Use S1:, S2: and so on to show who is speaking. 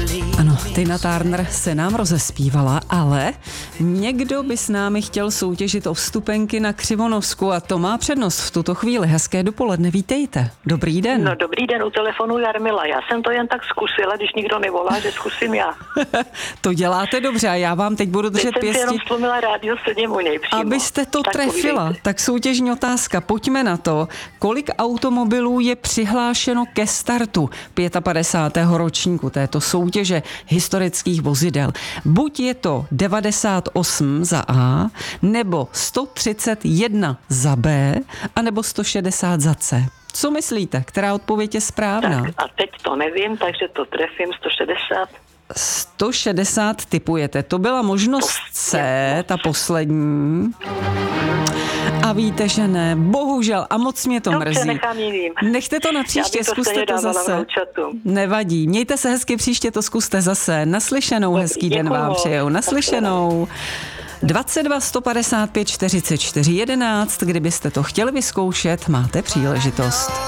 S1: Ano, Tina Turner se nám rozespívala, ale někdo by s námi chtěl soutěžit o vstupenky na Křivonovsku a to má přednost v tuto chvíli. Hezké dopoledne, vítejte. Dobrý den.
S2: No dobrý den, u telefonu Jarmila. Já jsem to jen tak zkusila, když nikdo nevolá, že zkusím já.
S1: To děláte dobře a já vám teď budu držet pěstí.
S2: Teď jsem si jenom stlumila rádio, sedím u něj přímo.
S1: Abyste to
S2: tak
S1: trefila,
S2: povídejte.
S1: tak soutěžní otázka. Pojďme na to. Kolik automobilů je přihlášeno ke startu 55. ročníku této soutěže historických vozidel? Buď je to 98 za A, nebo 131 za B, anebo 160 za C. Co myslíte? Která odpověď je správná?
S2: Tak a teď to nevím, takže to trefím 160.
S1: 160 tipujete. To byla možnost C, ta poslední. A víte, že ne. Bohužel. A moc mě to
S2: Dobře,
S1: mrzí.
S2: nechám jiným.
S1: Nechte to na příště, zkuste to zase. Nevadí. Mějte se hezky, příště to zkuste zase. Naslyšenou,
S2: Dobrý,
S1: hezký den
S2: děkuju.
S1: vám přeju. Naslyšenou. 22 155 44 11. Kdybyste to chtěli vyzkoušet, máte příležitost.